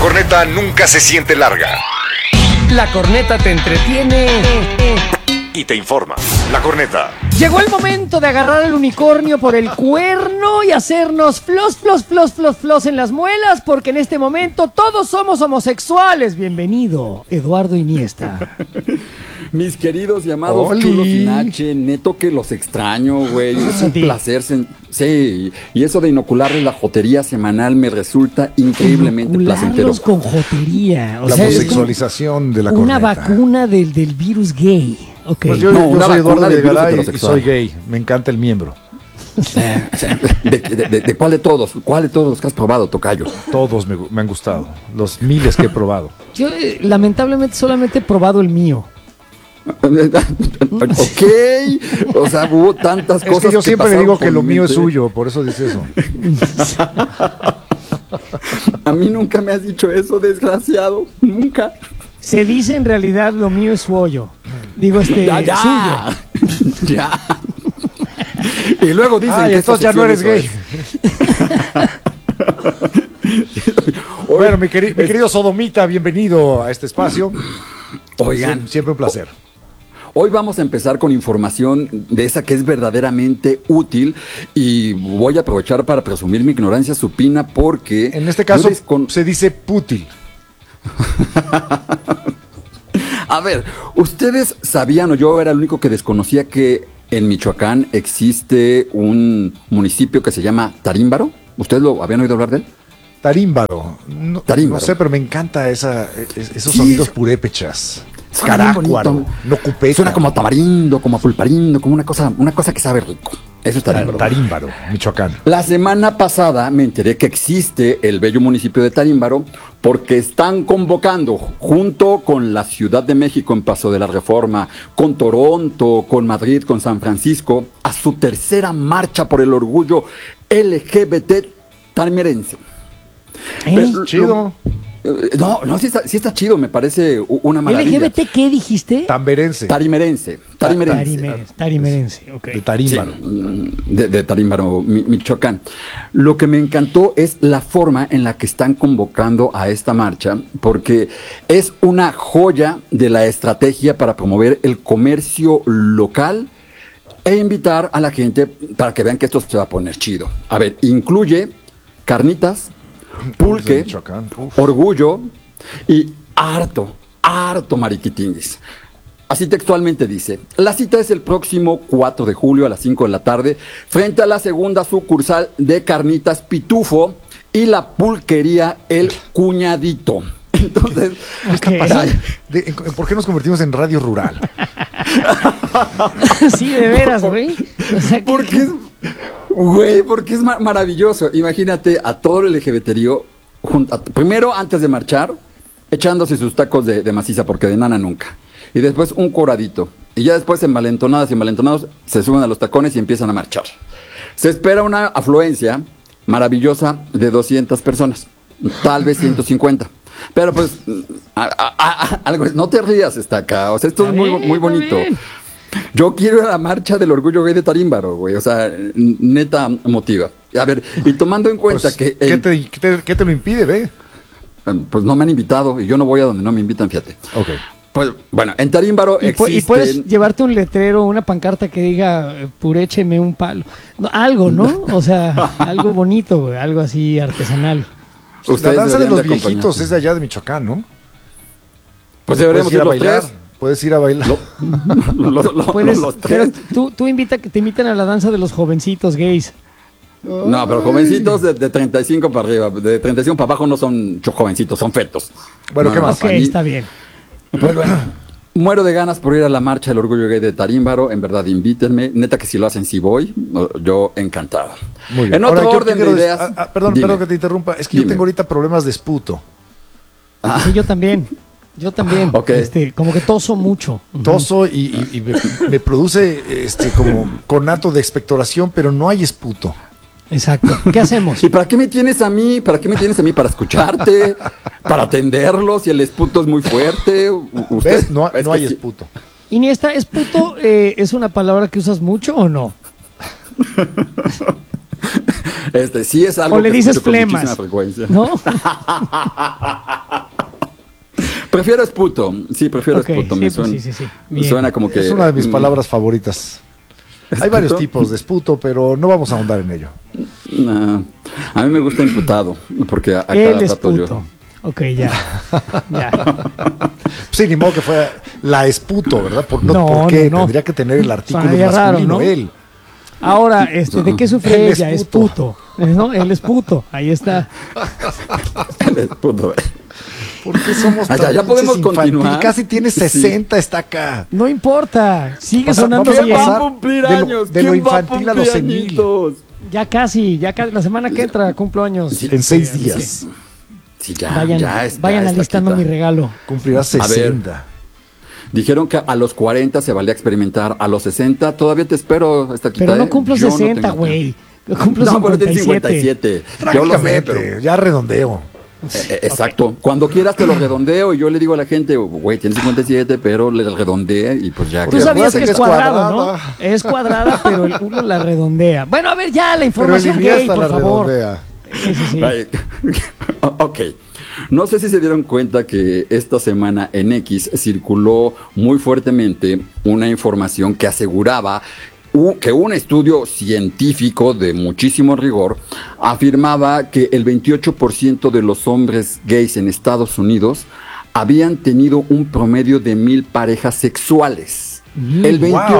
corneta nunca se siente larga. La corneta te entretiene Y te informa. La corneta. Llegó el momento de agarrar al unicornio por el cuerno y hacernos flos en las muelas, porque en este momento todos somos homosexuales. Bienvenido, Eduardo Iniesta. Mis queridos llamados Oli. chulos sin H, neto que los extraño, güey. Es un Sí. placer. Sí, y eso de inocularles la jotería semanal me resulta increíblemente placentero. Inocularlos con jotería. O La sea, es homosexualización de la una corneta. vacuna del virus gay. Ok. Pues yo No, una soy Eduardo vacuna de virus Videgaray y heterosexual. soy gay. Me encanta el miembro. ¿De cuál de todos? ¿Cuál de todos los que has probado, tocayo? Todos me han gustado. Los miles que he probado. Yo lamentablemente solamente he probado el mío. Ok, o sea, hubo tantas Es cosas que yo siempre le pasaron digo que por lo mi mío es mente. suyo, por eso dice eso. A mí nunca me has dicho eso, desgraciado. Nunca. Se dice en realidad lo mío es su hoyo. Digo, Ya. suyo. Ya. Y luego dicen Ay, que entonces ya no eres gay. Bueno, mi querido Sodomita, bienvenido a este espacio. Oigan, Siempre un placer. hoy vamos a empezar con información de esa que es verdaderamente útil y voy a aprovechar para presumir mi ignorancia supina porque... En este caso yo se dice putil. A ver, ¿ustedes sabían o yo era el único que desconocía que en Michoacán existe un municipio que se llama Tarímbaro? ¿Ustedes lo habían oído hablar de él? Tarímbaro. No, Tarímbaro. no sé, pero me encanta esos Sí. sonidos purépechas. Suena bien Carácuaro, bonito. no cupeca. Suena como a tamarindo, como a pulparindo, como una cosa que sabe rico. Eso es Tarímbaro. Tarímbaro, Michoacán. La semana pasada me enteré que existe el bello municipio de Tarímbaro porque están convocando, junto con la Ciudad de México en Paso de la Reforma, con Toronto, con Madrid, con San Francisco, a su tercera marcha por el orgullo LGBT tarimerense. Pero- Chido. No, sí está chido, me parece una maravilla. ¿LGBT qué dijiste? Tamberense. Tarimerense. Tarimerense, ok. De Tarímbaro. De Tarímbaro, Michoacán. Lo que me encantó es la forma en la que están convocando a esta marcha, porque es una joya de la estrategia para promover el comercio local e invitar a la gente para que vean que esto se va a poner chido. A ver, incluye carnitas, De pulque, Michoacán. Uf. orgullo y harto mariquitinguis. Así textualmente dice, la cita es el próximo 4 de julio a las 5 de la tarde frente a la segunda sucursal de Carnitas Pitufo y la pulquería El Cuñadito. Entonces, Ok. ¿Por qué nos convertimos en radio rural? Sí, de veras, güey. O sea, que- porque es maravilloso. Imagínate a todo el LGBTío, primero antes de marchar, echándose sus tacos de maciza, porque de nana nunca. Y después un coradito. Y ya después envalentonadas y envalentonados se suben a los tacones y empiezan a marchar. Se espera una afluencia maravillosa de 200 personas, tal vez 150. Pero pues, algo, no te rías, Estaca. O sea, esto es muy, muy bonito. bien. Yo quiero ir a la marcha del orgullo gay de Tarímbaro, güey. O sea, neta motiva. A ver, y tomando en cuenta Pues, que... ¿qué te lo impide, ve? Pues no me han invitado y yo no voy a donde no me invitan, fíjate. Ok. Pues bueno, en Tarímbaro y existen... puedes llevarte un letrero, una pancarta que diga, purécheme un palo. No, algo, ¿no? O sea, algo bonito, güey, algo así artesanal. La Ustedes danza de deberían los acompañar. viejitos es de allá de Michoacán, ¿no? Pues deberíamos Puedes ir ir a los bailar. tres. Puedes ir a bailar. Puedes, Los pero tres. tú invita que te inviten a la danza de los jovencitos gays. No, pero jovencitos de 35 para arriba, de 35 para abajo no son jovencitos, son fetos. Bueno, No, ¿qué no, más? Ok, a mí- está bien. Pues bueno, muero de ganas por ir a la marcha del orgullo gay de Tarímbaro. En verdad, invítenme. Neta que si lo hacen, sí voy. Yo encantado. Muy bien. En otro Ahora, yo orden de quiero ideas. perdón dime. que te interrumpa. Es que Dime. yo tengo ahorita problemas de esputo. Sí, yo también. Yo también. Ok. Como que toso mucho. Toso y me produce como conato de expectoración, pero no hay esputo. Exacto. ¿Qué hacemos? ¿Y para qué me tienes a mí? ¿Para qué me tienes a mí? ¿Para escucharte? ¿Para atenderlos? Si el esputo es muy fuerte. ¿Ves? No es hay que sí. esputo. Iniesta, ¿es puto es una palabra que usas mucho o no? Sí es algo O le que dices escucho con flemas, muchísima frecuencia. ¿no? Prefiero esputo. Sí, prefiero Ok, esputo. sí, Me pues suena, sí. me Bien. suena como que... Es una de mis palabras favoritas. Hay varios tipos de esputo, pero no vamos a ahondar en ello. No, a mí me gusta imputado, porque a El cada rato yo... esputo. Ok, ya. Sí, ni modo que fuera la esputo, ¿verdad? No, ¿Por qué? no. Tendría que tener el artículo Sonaría raro, masculino, ¿no? él. Ahora, ¿de qué sufre El ella? Es esputo. puto. ¿No? Él es puto. Ahí está. El esputo. ¿Por qué somos Ah, tan ya podemos pinches infantiles? continuar. Casi tiene Sí. 60, está acá. No importa. Sigue O sea, sonando vamos a bien. pasar Va a cumplir de lo- años. de lo ¿Quién va a infantil a lo cumplir senil. añitos? Ya casi. La semana que entra cumplo años. Sí, En 6 Sí. días Sí, ya, Vayan, ya está, vayan está alistando quita. mi regalo. cumplirá A ver. 60. Dijeron que a los 40 se valía experimentar, a los 60 todavía te espero esta quita. Pero no cumplo Yo no 60, tengo- güey. Cumplo No, pero tienes 57. 57. Yo lo sé, Prácticamente, pero... ya redondeo. Exacto. Cuando quieras te lo redondeo y yo le digo a la gente, güey, tienes 57, pero le redondeé y pues ya. Tú Porque sabías acuérdate que que es es cuadrado, ¿no? cuadrada. Es cuadrada, pero el uno la redondea. Bueno, a ver, ya la Pero el información gay, Iniesta por la favor. redondea. Sí. Ay, ok. No sé si se dieron cuenta que esta semana en X circuló muy fuertemente una información que aseguraba que un estudio científico de muchísimo rigor afirmaba que el 28% de los hombres gays en Estados Unidos habían tenido un promedio de 1,000 parejas sexuales. El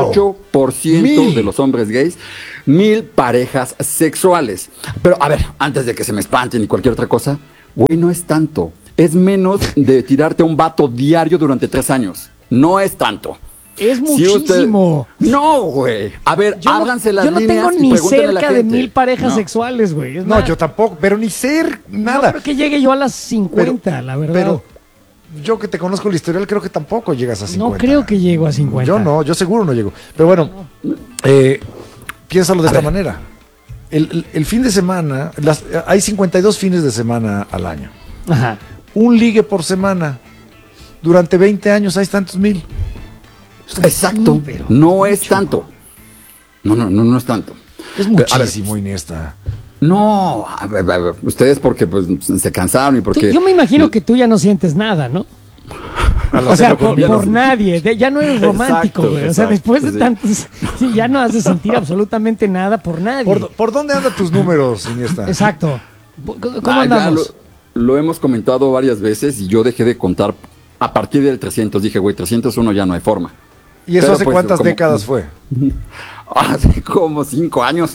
28% de los hombres gays, 1,000 parejas sexuales. Pero a ver, antes de que se me espanten y cualquier otra cosa, güey, no es tanto. Es menos de tirarte a un vato diario durante 3 años. No es tanto. Es Si usted- muchísimo. No, güey. A ver, ábranse las yo no líneas tengo y ni pregúntenle a la cerca de gente. 1,000 parejas No. sexuales, güey. Es No, más, yo tampoco, pero ni ser no nada. creo que llegue yo a las 50, la verdad. Pero yo que te conozco el historial, creo que tampoco llegas a 50. no creo que llego a 50. Yo no, yo seguro no llego. Pero bueno, piénsalo de esta manera. El fin de semana, hay 52 fines de semana al año. Ajá. Un ligue por semana. Durante 20 años hay tantos 1,000. Exacto. Sí, pero No es tanto. No es tanto. Es Pero, a ver, muchísimo, Iniesta. No, a ver, ustedes porque pues se cansaron y porque... Yo me imagino que tú ya no sientes nada, ¿no? O sea, por nadie. Ya no eres romántico, Exacto, güey. O sea, exacto, después de sí. tantos... Sí, ya no has de sentir absolutamente nada por nadie. ¿Por dónde andan tus números, Iniesta? Exacto. ¿Cómo Ya andamos? lo hemos comentado varias veces y yo dejé de contar a partir del 300. Dije, güey, 301 ya no hay forma. ¿Y eso Pero, hace pues, cuántas como- décadas fue? Hace como 5 años.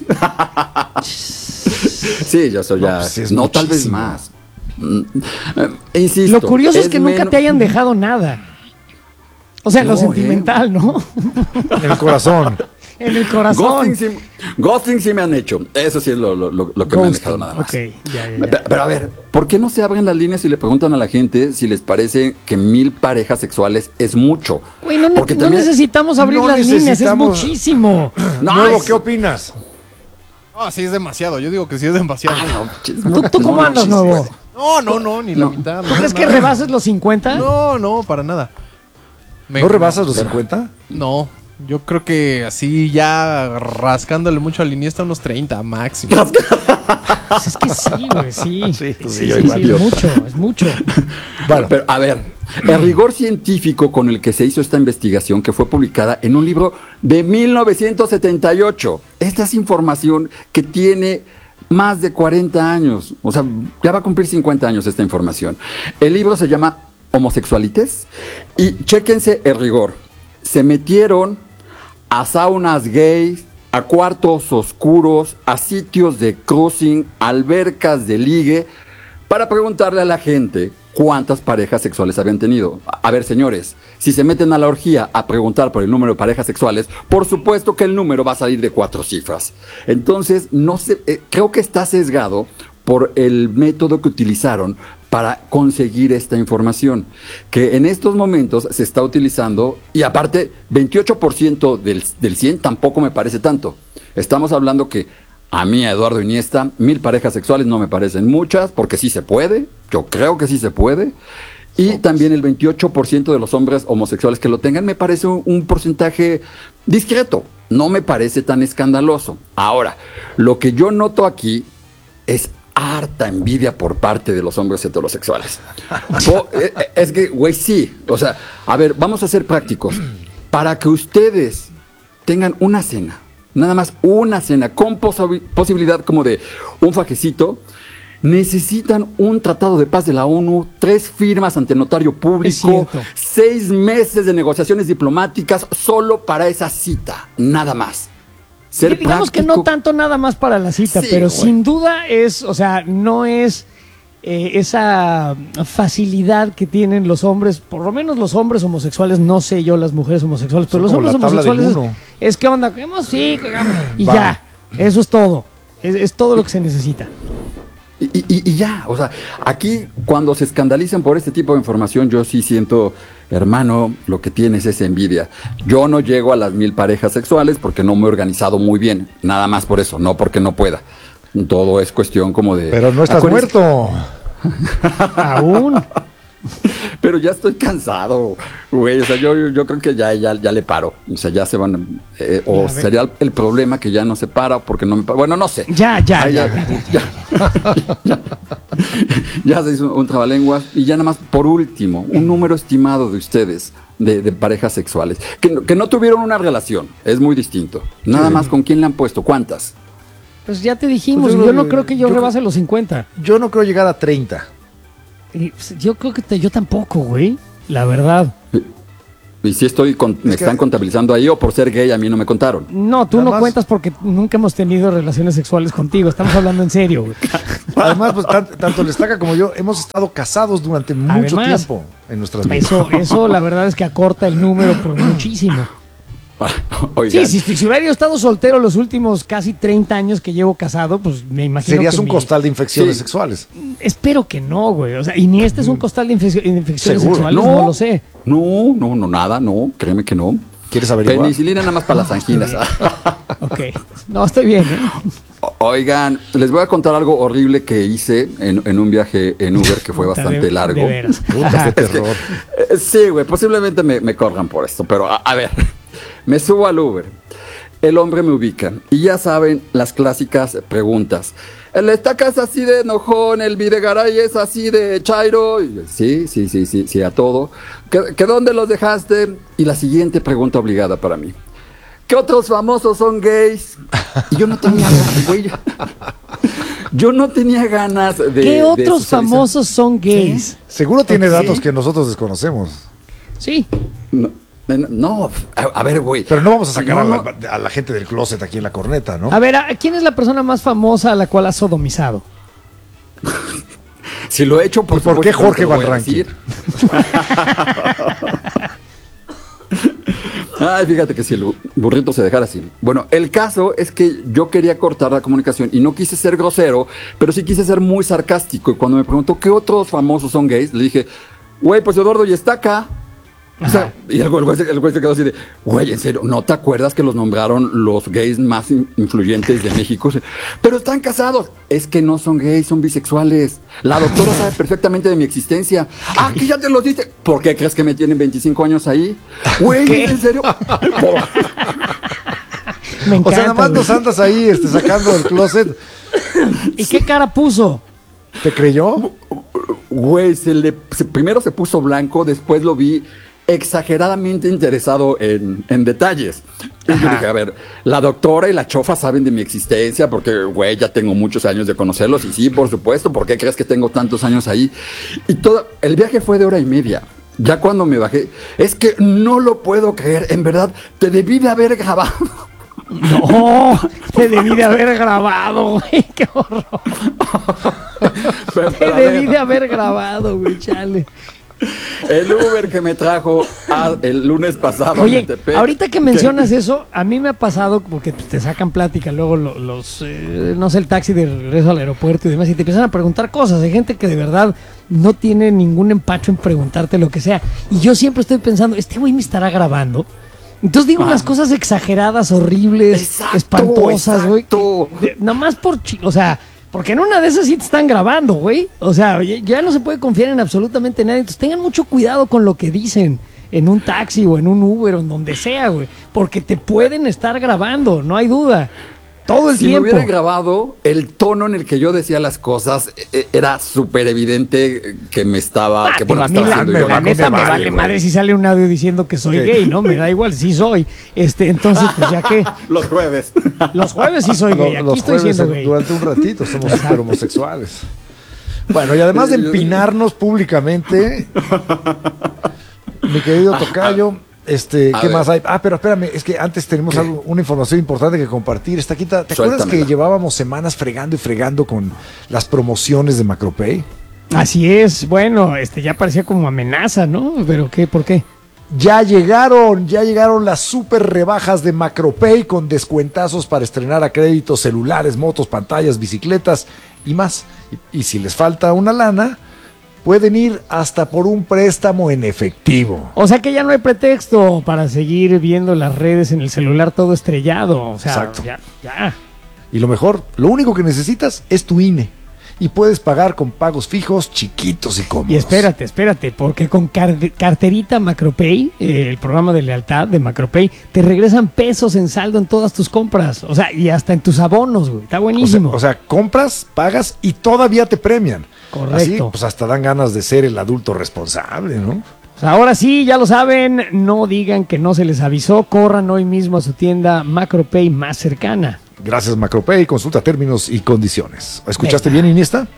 Sí, ya soy No, ya. pues sí es No, tal vez muchísimo. más. Insisto. Lo curioso es que nunca menos- te hayan dejado nada. O sea, en lo No, sentimental, ¿no? En el corazón. En el corazón. Ghosting sí me han hecho. Eso sí es lo que me han dejado nada más. Ok, ya. Pero a ver, ¿por qué no se abren las líneas y le preguntan a la gente si les parece que 1,000 parejas sexuales es mucho? Güey, no Porque también- necesitamos abrir no las líneas, es necesitamos- muchísimo. No, Nuevo, es- ¿qué opinas? No, sí es demasiado. Yo digo que sí es demasiado. ¿Tú cómo andas, nuevo? No, ni la mitad. ¿Tú crees que rebases los 50? No, para nada. ¿No rebasas los 50? No, yo creo que así ya rascándole mucho al Iniesta unos 30 máximo. Pues es que sí, güey, sí. Sí, yo igual. Es mucho. Bueno, Pero, a ver, el rigor científico con el que se hizo esta investigación, que fue publicada en un libro de 1978, esta es información que tiene más de 40 años, o sea, ya va a cumplir 50 años esta información. El libro se llama Homosexualites y chéquense el rigor. Se metieron a saunas gays, a cuartos oscuros, a sitios de cruising, albercas de ligue, para preguntarle a la gente cuántas parejas sexuales habían tenido. A ver, señores, si se meten a la orgía a preguntar por el número de parejas sexuales, por supuesto que el número va a salir de 4 cifras. Entonces, no sé, creo que está sesgado por el método que utilizaron para conseguir esta información, que en estos momentos se está utilizando, y aparte, 28% del 100 tampoco me parece tanto. Estamos hablando que a mí, a Eduardo Iniesta, 1,000 parejas sexuales no me parecen muchas, porque sí se puede, yo creo que sí se puede, y también el 28% de los hombres homosexuales que lo tengan me parece un porcentaje discreto. no me parece tan escandaloso. Ahora, lo que yo noto aquí es harta envidia por parte de los hombres heterosexuales. Es que, güey, sí. O sea, a ver, vamos a ser prácticos. Para que ustedes tengan una cena, nada más una cena, con posibilidad como de un fajecito, necesitan un tratado de paz de la ONU, 3 firmas ante notario público, 6 meses de negociaciones diplomáticas solo para esa cita, nada más. Digamos que no tanto nada más para la cita, sí, pero sin duda es, o sea, no es esa facilidad que tienen los hombres, por lo menos los hombres homosexuales, no sé yo las mujeres homosexuales, pero los hombres homosexuales es que onda, sí, y ya, eso es todo, es todo lo que se necesita. Y ya, o sea, aquí cuando se escandalizan por este tipo de información, yo sí siento, hermano, lo que tienes es envidia. Yo no llego a las 1000 parejas sexuales porque no me he organizado muy bien, nada más por eso, no porque no pueda. Todo es cuestión como de... Pero no estás muerto. Aún. Pero ya estoy cansado, güey. O sea, yo creo que ya le paro. O sea, ya se van. O sería el problema que ya no se para porque no me para. Bueno, no sé. Ya se hizo un trabalenguas. Y ya nada más, por último, un número estimado de ustedes de parejas sexuales que no tuvieron una relación. Es muy distinto. Nada más, ¿con quién le han puesto? ¿Cuántas? Pues ya te dijimos. Pues yo no creo que yo rebase los 50. Yo no creo llegar a 30. Yo creo que yo tampoco, güey. La verdad. ¿Y si me están contabilizando ahí o por ser gay a mí no me contaron? No, tú no cuentas porque nunca hemos tenido relaciones sexuales contigo. Estamos hablando en serio, güey. Además, pues tanto el Estaca como yo hemos estado casados durante mucho tiempo en nuestras vidas. Eso la verdad es que acorta el número por muchísimo. Sí, si hubiera estado soltero los últimos casi 30 años que llevo casado, pues me imagino serías que un costal de infecciones sexuales. Espero que no, güey. O sea, y ni este es un costal de infecciones sexuales, no lo sé. No, nada, no, créeme que no. ¿Quieres averiguar? Penicilina nada más para las anginas. Ok, no, estoy bien, ¿eh? Oigan, les voy a contar algo horrible que hice en un viaje en Uber que fue bastante largo. De veras. Qué terror. Sí, güey, posiblemente me corran por esto, pero a ver, me subo al Uber, el hombre me ubica y ya saben las clásicas preguntas. El Estaca es así de enojón, el Videgaray es así de chairo. Sí, a todo. ¿Que dónde los dejaste? Y la siguiente pregunta obligada para mí. ¿Qué otros famosos son gays? Y yo no tenía ganas, güey. Yo no tenía ganas de... ¿Qué otros famosos son gays? ¿Sí? Seguro tiene datos que nosotros desconocemos. Sí. No, a ver, güey. Pero no vamos a sacar a la gente del closet aquí en la corneta, ¿no? A ver, ¿quién es la persona más famosa a la cual has sodomizado? Si lo he hecho, ¿por qué Jorge Van Rankin? Ay, fíjate que si el burrito se dejara así. Bueno, el caso es que yo quería cortar la comunicación y no quise ser grosero, pero sí quise ser muy sarcástico. Y cuando me preguntó qué otros famosos son gays, le dije, güey, pues Eduardo y Estaca. O sea, y el güey se quedó así de, güey, en serio, ¿no te acuerdas que los nombraron los gays más influyentes de México? Pero están casados. Es que no son gays, son bisexuales. La doctora sabe perfectamente de mi existencia. Ah, que ya te lo diste. ¿Por qué crees que me tienen 25 años ahí? Güey, ¿en serio? Me encanta, o sea, nada más nos andas ahí sacando del closet. ¿Y qué cara puso? ¿Te creyó? Güey, primero se puso blanco, después lo vi exageradamente interesado en detalles. Y yo dije, a ver, la doctora y la chofa saben de mi existencia porque, güey, ya tengo muchos años de conocerlos. Y sí, por supuesto, ¿por qué crees que tengo tantos años ahí? Y el viaje fue de 1:30. Ya cuando me bajé, es que no lo puedo creer, en verdad, te debí de haber grabado. No, te debí de haber grabado, güey, qué horror. Te debí de haber grabado, güey, chale. El Uber que me trajo el lunes pasado. Oye, ahorita que mencionas eso, a mí me ha pasado porque te sacan plática luego no sé, el taxi de regreso al aeropuerto y demás, y te empiezan a preguntar cosas. Hay gente que de verdad no tiene ningún empacho en preguntarte lo que sea. Y yo siempre estoy pensando, este güey me estará grabando. Entonces digo unas cosas exageradas, horribles, espantosas, güey. Nada más o sea, porque en una de esas sí te están grabando, güey. O sea, ya no se puede confiar en absolutamente nadie. Entonces tengan mucho cuidado con lo que dicen. en un taxi o en un Uber o en donde sea, güey. Porque te pueden estar grabando, no hay duda. Todo el Si me tiempo. hubiera grabado, el tono en el que yo decía las cosas era súper evidente que me estaba... que Digo, bueno, a mí estaba la, haciendo yo. la neta me vale güey. madre si sale un audio diciendo que soy Ok. gay, ¿no? Me da igual, sí soy. Entonces, pues ya que Los jueves. los jueves sí soy gay, aquí Los estoy jueves siendo gay. durante un ratito somos súper homosexuales. Bueno, y además de empinarnos públicamente, mi querido tocayo, ¿qué A ver. más hay? Pero espérame, es que antes tenemos una información importante que compartir. ¿Te acuerdas Suéltamela. que llevábamos semanas fregando y fregando con las promociones de Macropay? Así es, bueno, ya parecía como amenaza, ¿no? Pero ¿qué? ¿Por qué? Ya llegaron las super rebajas de Macropay con descuentazos para estrenar a crédito celulares, motos, pantallas, bicicletas y más. Y si les falta una lana, pueden ir hasta por un préstamo en efectivo. O sea que ya no hay pretexto para seguir viendo las redes en el celular todo estrellado. O sea, Exacto. ya. Y lo mejor, lo único que necesitas es tu INE. Y puedes pagar con pagos fijos, chiquitos y cómodos. Y espérate, porque con carterita Macropay, el programa de lealtad de Macropay, te regresan pesos en saldo en todas tus compras. O sea, y hasta en tus abonos, güey. Está buenísimo. O sea, compras, pagas y todavía te premian. Correcto. Así, pues hasta dan ganas de ser el adulto responsable, ¿no? Pues ahora sí, ya lo saben, no digan que no se les avisó, corran hoy mismo a su tienda Macropay más cercana. Gracias, Macropay. Consulta términos y condiciones. ¿Escuchaste bien, Iniesta?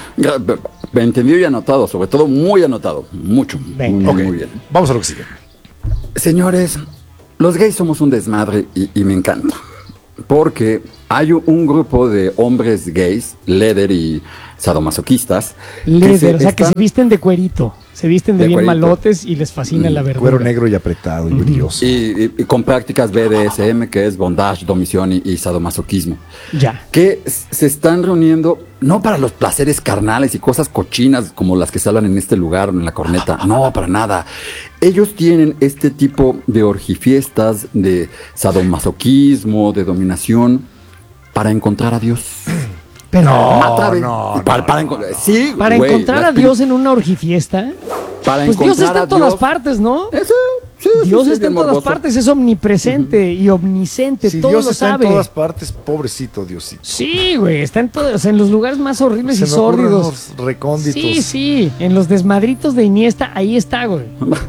Me entendido y anotado, sobre todo muy anotado. Mucho. Venga. Muy, Ok, muy bien. vamos a lo que sigue. Señores, los gays somos un desmadre y me encanta. Porque hay un grupo de hombres gays, leather y sadomasoquistas. Leather, o sea que se están- visten de cuerito, se visten de De bien cuerito. malotes y les fascina la verdura. Cuero negro y apretado y brilloso. y con prácticas BDSM, que es bondage, domisión y sadomasoquismo. Ya. Que se están reuniendo no para los placeres carnales y cosas cochinas como las que se hablan en este lugar, en la corneta. No, para nada. Ellos tienen este tipo de orgifiestas, de sadomasoquismo, de dominación, para encontrar a Dios. Pero A través- sí, para güey, encontrar la a Dios en una orgifiesta, para pues Dios encontrar está a en todas Dios- partes, ¿no? Eso, sí, Dios sí, está en bien todas morboso. partes, es omnipresente y omnisciente, Si todo Dios lo está sabe. en todas partes, pobrecito Diosito. Sí, güey, está en todos, en los lugares más horribles Se y me ocurren sórdidos. unos recónditos. Sí, en los desmadritos de Iniesta, ahí está, güey.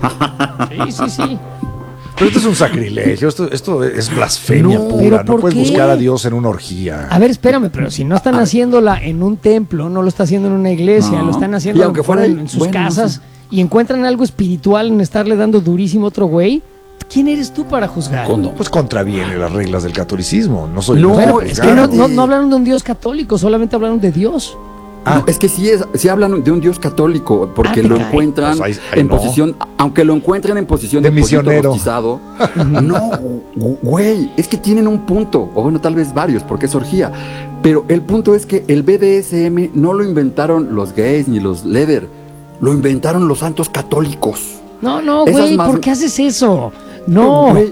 Sí. Pero esto es un sacrilegio, esto es blasfemia No, pura. pero No ¿por puedes qué? buscar a Dios en una orgía. A ver, espérame, pero si no están haciéndola en un templo, no lo está haciendo en una iglesia, No. lo están haciendo Y aunque fuera en sus bueno, casas no y encuentran algo espiritual en estarle dando durísimo a otro güey, ¿quién eres tú para juzgar? Cuando- Pues contraviene las reglas del catolicismo. No soy No, yo para Bueno, es juzgar. que no hablaron de un Dios católico, solamente hablaron de Dios. No, es que sí hablan de un Dios católico, porque Ah, te lo cae. encuentran Pues ahí en no. posición, aunque lo encuentren en posición De de pollito misionero. rostizado. No, güey, es que tienen un punto, o bueno, tal vez varios, porque es orgía. Pero el punto es que el BDSM no lo inventaron los gays ni los leather, lo inventaron los santos católicos. No, Esas güey, más- ¿por qué haces eso? No. Güey,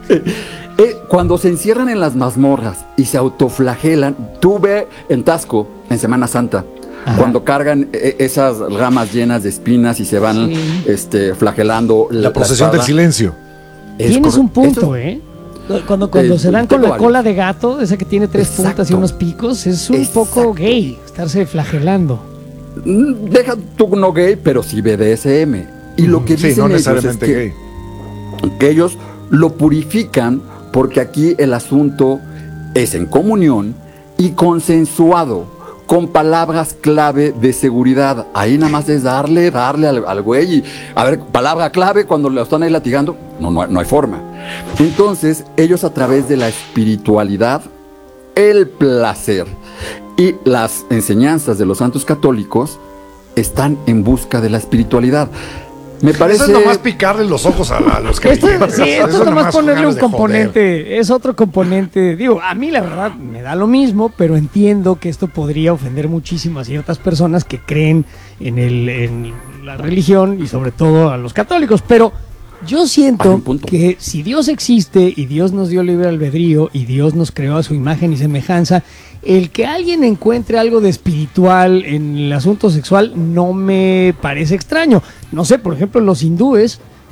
cuando se encierran en las mazmorras y se autoflagelan, tú ve en Tasco, en Semana Santa, Ajá. cuando cargan esas ramas llenas de espinas y se van Sí. flagelando La procesión del espada. silencio. Es Tienes un correcto. punto, Eso- Cuando Eh, se dan con tengo la cola varios. de gato, esa que tiene tres Exacto. puntas y unos picos, es un poco Exacto. gay, estarse flagelando. Deja tú no gay, pero sí BDSM. Y lo que Sí, dicen no ellos es necesariamente que, gay. que ellos lo purifican porque aquí el asunto es en comunión y consensuado, con palabras clave de seguridad. Ahí nada más es darle al güey y, a ver, palabra clave cuando lo están ahí latigando, no hay forma. Entonces, ellos a través de la espiritualidad, el placer y las enseñanzas de los santos católicos están en busca de la espiritualidad. Me parece... Eso es nomás picarle los ojos a los que Esto es nomás ponerle un de componente, es otro componente. Digo, a mí la verdad me da lo mismo, pero entiendo que esto podría ofender muchísimo a ciertas personas que creen en la religión y sobre todo a los católicos. Pero yo Hay siento un punto. que si Dios existe y Dios nos dio libre albedrío y Dios nos creó a su imagen y semejanza, el que alguien encuentre algo de espiritual en el asunto sexual no me parece extraño. No sé, por ejemplo, los hindúes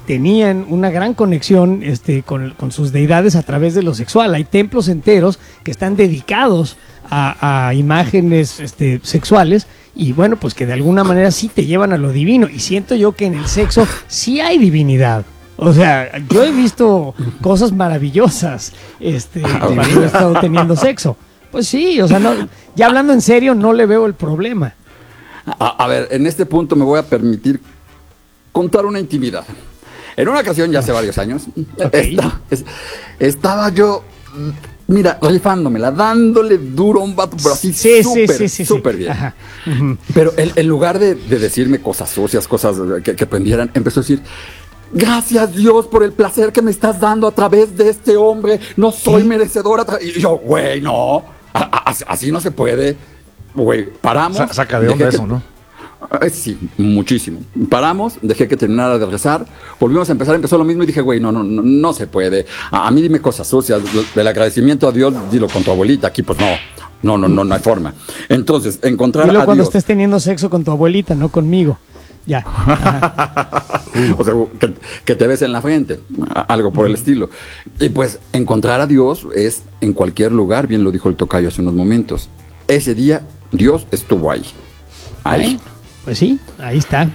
tenían una gran conexión con sus deidades a través de lo sexual. Hay templos enteros que están dedicados a imágenes sexuales y bueno, pues que de alguna manera sí te llevan a lo divino. Y siento yo que en el sexo sí hay divinidad. O sea, yo he visto cosas maravillosas cuando he estado teniendo sexo. Pues sí, o sea, no, ya hablando en serio, no le veo el problema. A ver, en este punto me voy a permitir contar una intimidad. En una ocasión, ya hace varios años, Okay. estaba yo, mira, rifándomela, dándole duro a un vato, pero así súper bien. Ajá. Ujú. Pero en lugar de decirme cosas sucias, cosas que prendieran, empezó a decir: gracias Dios por el placer que me estás dando a través de este hombre, no soy merecedora. Y yo, güey, no, así no se puede. Güey, paramos. Saca de onda eso, ¿no? Sí, muchísimo. Paramos, dejé que terminara de rezar, volvimos a empezar, empezó lo mismo y dije, güey, no se puede. A mí dime cosas sucias, del agradecimiento a Dios, dilo con tu abuelita, aquí pues no hay forma. Entonces, encontrar Dilo a cuando Dios. estés teniendo sexo con tu abuelita, no conmigo. Ya. Ajá. O sea, que te ves en la frente, algo por el estilo. Y pues encontrar a Dios es en cualquier lugar, bien lo dijo el tocayo hace unos momentos. Ese día Dios estuvo ahí. Ahí. Pues sí, ahí está.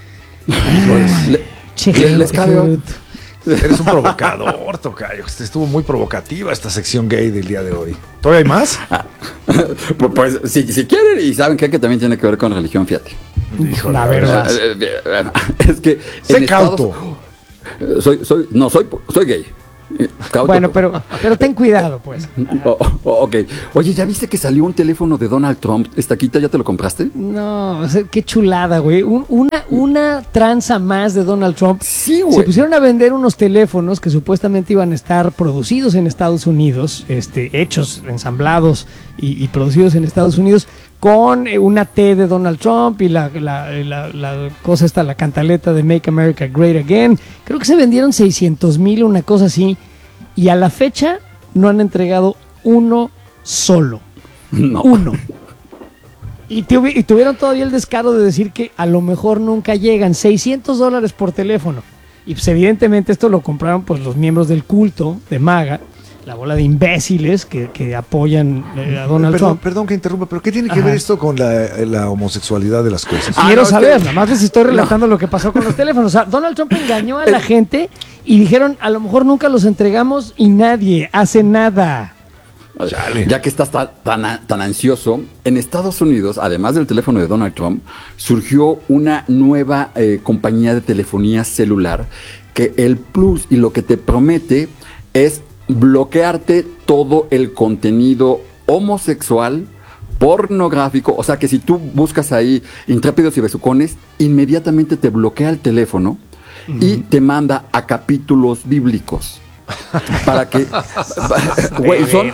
Les cabe. Eres un provocador, tocayo. Estuvo muy provocativa esta sección gay del día de hoy. ¿Todavía hay más? Pues si quieren, y saben que también tiene que ver con religión, fíjate. Híjole, La verdad. Es que Sé en cauto. soy gay. Cauto. Bueno, pero ten cuidado, pues. Ok. Oye, ¿ya viste que salió un teléfono de Donald Trump? ¿Estaquita ya te lo compraste? No, o sea, qué chulada, güey. Una tranza más de Donald Trump. Sí, güey. Se pusieron a vender unos teléfonos que supuestamente iban a estar producidos en Estados Unidos, hechos, ensamblados y producidos en Estados Unidos, con una T de Donald Trump y la cosa esta, la cantaleta de Make America Great Again. Creo que se vendieron 600,000, una cosa así, y a la fecha no han entregado uno solo. No. Uno. Y tuvieron todavía el descaro de decir que a lo mejor nunca llegan. $600 por teléfono. Y pues evidentemente esto lo compraron pues los miembros del culto de MAGA, la bola de imbéciles que apoyan a Donald Trump. Perdón que interrumpa, pero ¿qué tiene que Ajá. ver esto con la homosexualidad de las cosas? Quiero no, saber, es que- nada más les estoy relatando lo que pasó con los teléfonos. O sea, Donald Trump engañó a la gente y dijeron, a lo mejor nunca los entregamos y nadie hace nada. Chale. Ya que estás tan ansioso, en Estados Unidos, además del teléfono de Donald Trump, surgió una nueva compañía de telefonía celular que el plus y lo que te promete es bloquearte todo el contenido homosexual, pornográfico. O sea que si tú buscas ahí intrépidos y besucones, inmediatamente te bloquea el teléfono y te manda a capítulos bíblicos. Para que, güey, son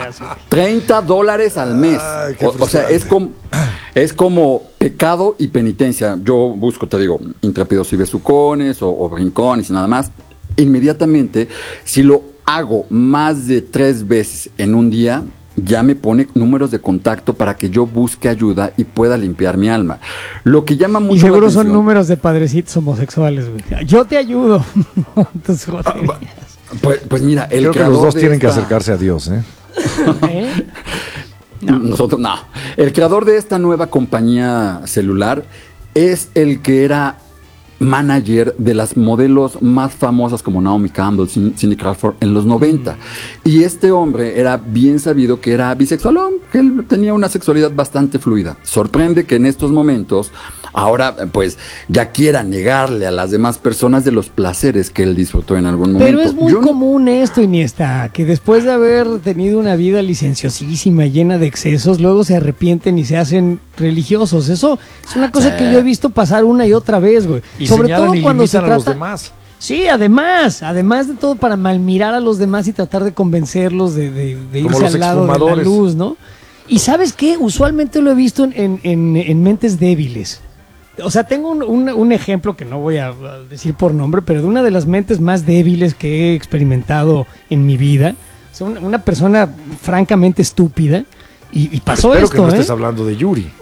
$30 al mes. Ay, qué O sea, es como pecado y penitencia. Yo busco, te digo, intrépidos y besucones o brincones y nada más. Inmediatamente, si lo hago más de 3 veces en un día, ya me pone números de contacto para que yo busque ayuda y pueda limpiar mi alma. Lo que llama mucho Y seguro la son atención- números de padrecitos homosexuales, güey. Yo te ayudo. Entonces, joder. Pues mira, el Creo que creador los dos de tienen que esta- acercarse a Dios, ¿eh? ¿Eh? Nosotros no. El creador de esta nueva compañía celular es el que era manager de las modelos más famosas como Naomi Campbell, Cindy Crawford en los 90. Y este hombre era bien sabido que era bisexual, que él tenía una sexualidad bastante fluida. Sorprende que en estos momentos ahora pues ya quiera negarle a las demás personas de los placeres que él disfrutó en algún momento. Pero es muy Yo no- común esto, Iniesta, que después de haber tenido una vida licenciosísima, llena de excesos, luego se arrepienten y se hacen religiosos. Eso es una cosa que yo he visto pasar una y otra vez, güey. Y Sobre señalan todo y cuando se limitan a los trata... demás. Sí, además de todo para malmirar a los demás y tratar de convencerlos de Como irse los al lado de la exfumadores. luz, ¿no? Y ¿sabes qué? Usualmente lo he visto en mentes débiles. O sea, tengo un ejemplo que no voy a decir por nombre, pero de una de las mentes más débiles que he experimentado en mi vida. O sea, una persona francamente estúpida. Y pasó Espero esto, que no ¿eh? estés hablando de Yuri.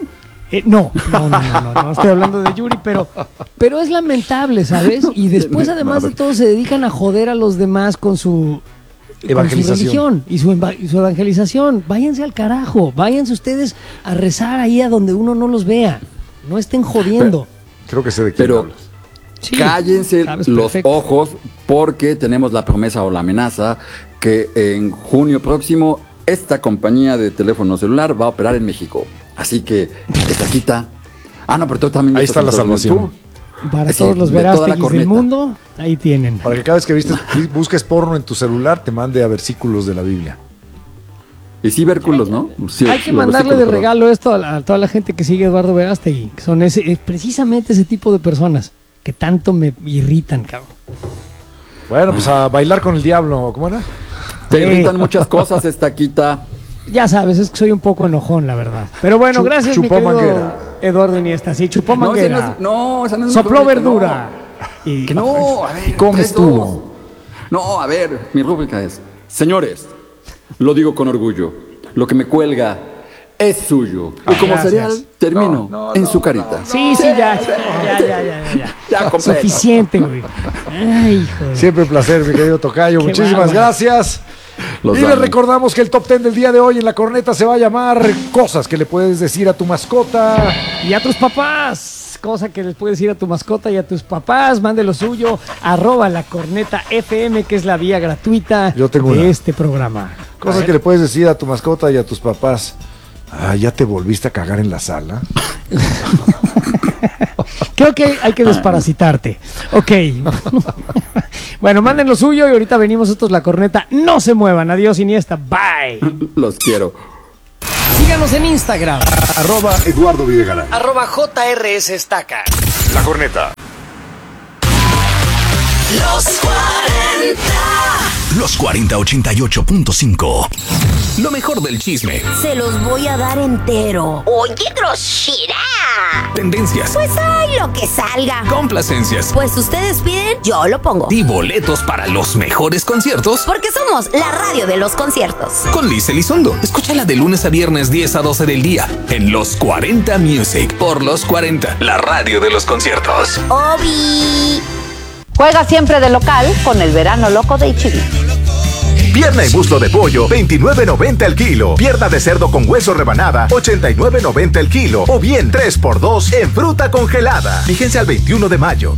No estoy hablando de Yuri, pero es lamentable, ¿sabes? Y después, además de todo, se dedican a joder a los demás con su religión y su evangelización. Váyanse al carajo, váyanse ustedes a rezar ahí a donde uno no los vea. No estén jodiendo. Creo que sé de quién hablas. Sí, cállense los ojos, porque tenemos la promesa o la amenaza que en junio próximo esta compañía de teléfono celular va a operar en México. Así que esta quita. No, pero tú también. Ahí está la salvación. Para todos los Verástegis del mundo, ahí tienen. Para que cada vez que busques porno en tu celular, te mande a versículos de la Biblia. Y sí, versículos, ¿no? Sí, hay que mandarle de regalo esto a toda la gente que sigue a Eduardo Verástegui, que son precisamente ese tipo de personas que tanto me irritan, cabrón. Bueno, pues a bailar con el diablo, ¿cómo era? Te irritan muchas cosas, esta quita. Ya sabes, es que soy un poco enojón, la verdad. Pero bueno, gracias, mi querido Manguera. Eduardo Iniesta. Sí, chupó manguera. Esa no es sopló verdura. No. Y, que no, a ver. ¿Cómo estuvo? No, a ver, mi rúbrica es: señores, lo digo con orgullo, lo que me cuelga es suyo. Y como cereal, termino en su carita. Sí, ya. Ya suficiente, güey. Ay, hijo. Siempre un placer, mi querido tocayo. Muchísimas gracias. Les recordamos que el top 10 del día de hoy en La Corneta se va a llamar cosas que le puedes decir a tu mascota y a tus papás. Cosa que les puedes decir a tu mascota y a tus papás. Mande lo suyo, @lacornetafm, que es la vía gratuita de este programa. Cosas que le puedes decir a tu mascota y a tus papás. ¿Ya te volviste a cagar en la sala? Creo que hay que desparasitarte. Ok. Bueno, manden lo suyo y ahorita venimos. Esto es La Corneta. No se muevan. Adiós, Iniesta. Bye. Los quiero. Síganos en Instagram. @Eduardo Videgaray. @JRS Estaca. La Corneta. Los 40. Los 40 88.5. Lo mejor del chisme. Se los voy a dar entero. Oye, grosera. Tendencias. Pues hay lo que salga. Complacencias. Pues ustedes piden, yo lo pongo. Y boletos para los mejores conciertos. Porque somos la radio de los conciertos. Con Liz Elizondo. Escúchala de lunes a viernes 10 a 12 del día. En Los 40 Music. Por Los 40. La radio de los conciertos. Obi. Juega siempre de local con el verano loco de H-E-B. Pierna y muslo de pollo, $29.90 el kilo. Pierna de cerdo con hueso rebanada, $89.90 el kilo. O bien 3x2 en fruta congelada. Vigencia al 21 de mayo.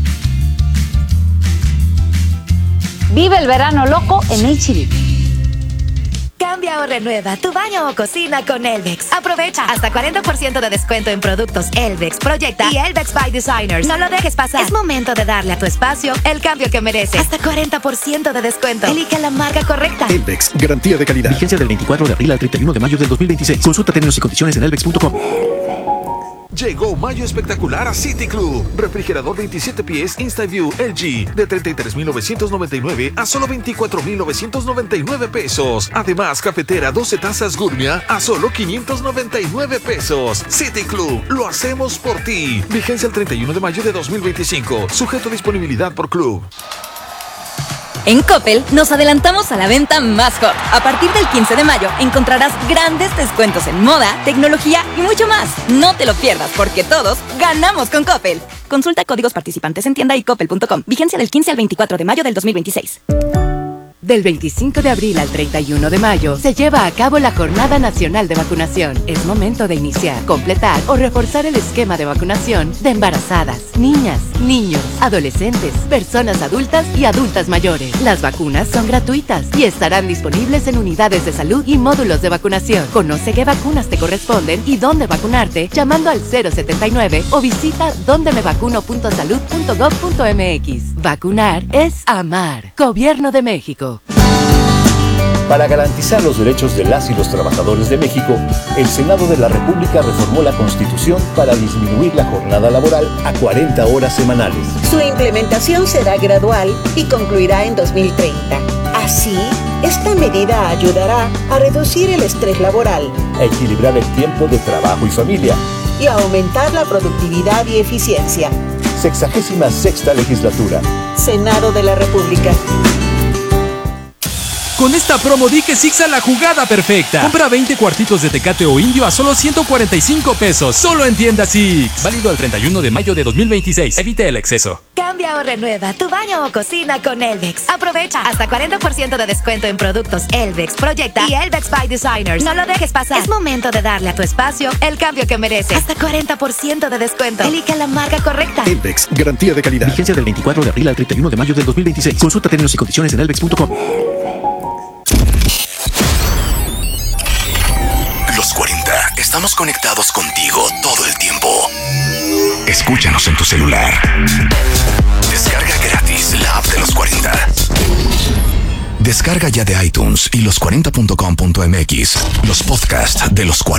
Vive el verano loco en H-E-B. Cambia o renueva tu baño o cocina con Elvex. Aprovecha hasta 40% de descuento en productos Elvex, Proyecta y Elvex by Designers. No lo dejes pasar. Es momento de darle a tu espacio el cambio que merece. Hasta 40% de descuento. Elige la marca correcta. Elvex, garantía de calidad. Vigencia del 24 de abril al 31 de mayo del 2026. Consulta términos y condiciones en elvex.com. Llegó mayo espectacular a City Club. Refrigerador 27 pies InstaView LG de $33,999 a solo $24,999 pesos. Además, cafetera 12 tazas Gourmet a solo $599 pesos. City Club, lo hacemos por ti. Vigencia el 31 de mayo de 2025. Sujeto a disponibilidad por club. En Coppel nos adelantamos a la venta más hot. A partir del 15 de mayo encontrarás grandes descuentos en moda, tecnología y mucho más. No te lo pierdas porque todos ganamos con Coppel. Consulta códigos participantes en tienda y coppel.com. Vigencia del 15 al 24 de mayo del 2026. Del 25 de abril al 31 de mayo se lleva a cabo la Jornada Nacional de Vacunación. Es momento de iniciar, completar o reforzar el esquema de vacunación de embarazadas, niñas, niños, adolescentes, personas adultas y adultas mayores. Las vacunas son gratuitas y estarán disponibles en unidades de salud y módulos de vacunación. Conoce qué vacunas te corresponden y dónde vacunarte llamando al 079 o visita dondemevacuno.salud.gov.mx. Vacunar es amar. Gobierno de México. Para garantizar los derechos de las y los trabajadores de México, el Senado de la República reformó la Constitución para disminuir la jornada laboral a 40 horas semanales. Su implementación será gradual y concluirá en 2030. Así, esta medida ayudará a reducir el estrés laboral, a equilibrar el tiempo de trabajo y familia y a aumentar la productividad y eficiencia. 66ª legislatura. Senado de la República. Con esta promo di que Sixa la jugada perfecta. Compra 20 cuartitos de Tecate o Indio a solo 145 pesos. Solo en tienda Six. Válido al 31 de mayo de 2026. Evite el exceso. Cambia o renueva tu baño o cocina con Elvex. Aprovecha hasta 40% de descuento en productos Elvex, Proyecta y Elvex by Designers. No lo dejes pasar. Es momento de darle a tu espacio el cambio que merece. Hasta 40% de descuento. Elige la marca correcta. Elvex, garantía de calidad. Vigencia del 24 de abril al 31 de mayo del 2026. Consulta términos y condiciones en elvex.com. Los 40. Estamos conectados contigo todo el tiempo. Escúchanos en tu celular. Descarga gratis la app de Los 40. Descarga ya de iTunes y los40.com.mx los podcasts de Los 40.